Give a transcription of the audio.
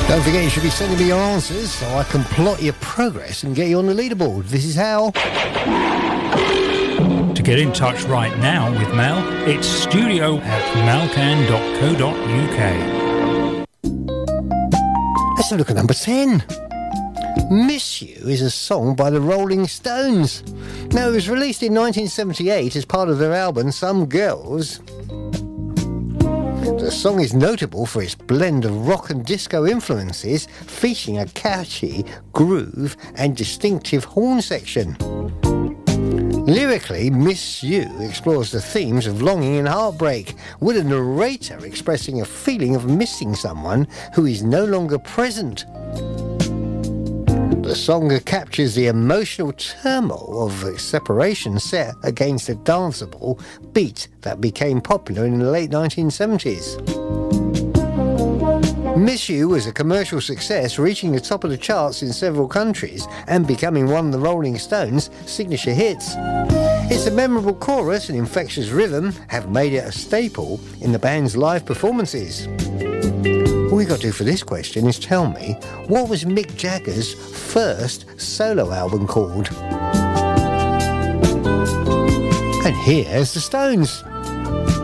Don't forget you should be sending me your answers so I can plot your progress and get you on the leaderboard. This is Hal. To get in touch right now with Mel, it's studio@malcan.co.uk. Let's have a look at number 10. Miss You is a song by the Rolling Stones. Now, it was released in 1978 as part of their album Some Girls. The song is notable for its blend of rock and disco influences, featuring a catchy groove and distinctive horn section. Lyrically, Miss You explores the themes of longing and heartbreak, with a narrator expressing a feeling of missing someone who is no longer present. The song captures the emotional turmoil of separation set against a danceable beat that became popular in the late 1970s. Miss You was a commercial success, reaching the top of the charts in several countries and becoming one of the Rolling Stones' signature hits. Its a memorable chorus and infectious rhythm have made it a staple in the band's live performances. All you got to do for this question is tell me, what was Mick Jagger's first solo album called? And here's the Stones.